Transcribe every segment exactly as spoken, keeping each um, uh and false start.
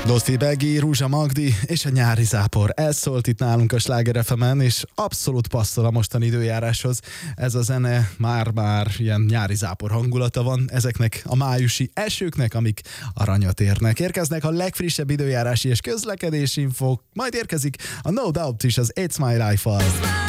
Dolfi Beggi, Rúzsa Magdi és a nyári zápor. Ez szólt itt nálunk a Sláger ef emen, és abszolút passzol a mostani időjáráshoz. Ez a zene már-már ilyen nyári zápor hangulata van ezeknek a májusi esőknek, amik aranyat érnek. Érkeznek a legfrissebb időjárási és közlekedési infók, majd érkezik a No Doubt is az It's My Life-al.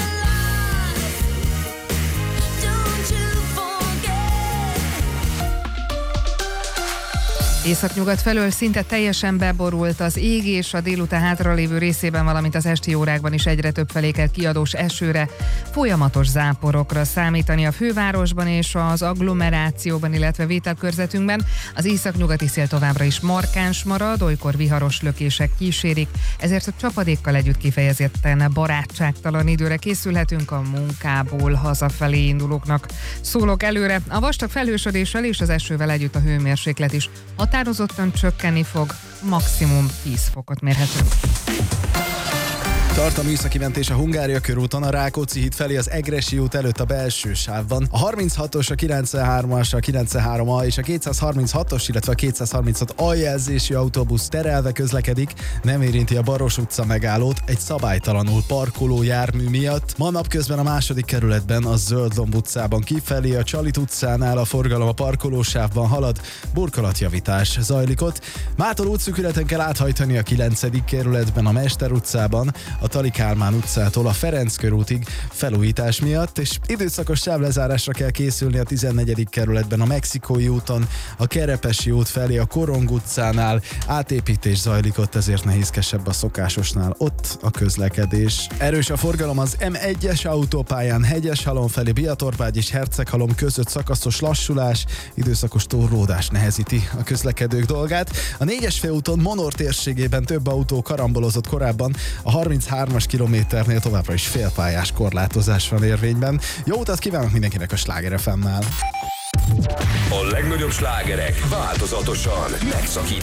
Északnyugat felől szinte teljesen beborult az ég, és a délután hátralévő részében, valamint az esti órákban is egyre több felé kell kiadós esőre, folyamatos záporokra számítani a fővárosban és az agglomerációban, illetve vételkörzetünkben. Az északnyugati szél továbbra is markáns marad, olykor viharos lökések kísérik, ezért a csapadékkal együtt kifejezetten barátságtalan időre készülhetünk a munkából hazafelé indulóknak. Szólok előre, a vastag felhősödéssel és az esővel együtt a hőmérséklet is határozottan csökkenni fog, maximum tíz fokot mérhetünk. Tart a műszaki mentés a Hungária körúton, a Rákóczi híd felé az Egressy út előtt a belső sávban. A harminchatos, a kilencvenhármas, a kilencvenhárom A és a kétszázharminchatos, illetve a kétszázharminchat A jelzésű autóbusz terelve közlekedik, nem érinti a Baros utca megállót egy szabálytalanul parkoló jármű miatt. Ma napközben a második kerületben, a Zöldlomb utcában kifelé, a Csalit utcánál a forgalom a parkolósávban halad, burkolatjavítás zajlik ott. Mától útszűkületen kell áthajtani a kilencedik kerületben, a Mester utcában, a Tali Kálmán utcától a Ferenc körútig felújítás miatt, és időszakos sávlezárásra kell készülni a tizennegyedik kerületben, a Mexikói úton, a Kerepesi út felé, a Korong utcánál átépítés zajlik ott, ezért nehézkesebb a szokásosnál ott a közlekedés. Erős a forgalom az em egyes autópályán, Hegyeshalom felé, Biatorbágy és Herceghalom között szakaszos lassulás, időszakos torlódás nehezíti a közlekedők dolgát. A négyes főúton Monor térségében több autó karambolozott korábban, a harminchármas kilométernél továbbra is félpályás korlátozás van érvényben. Jó utat kívánok mindenkinek a Sláger ef emmel! A legnagyobb slágerek változatosan megszakít.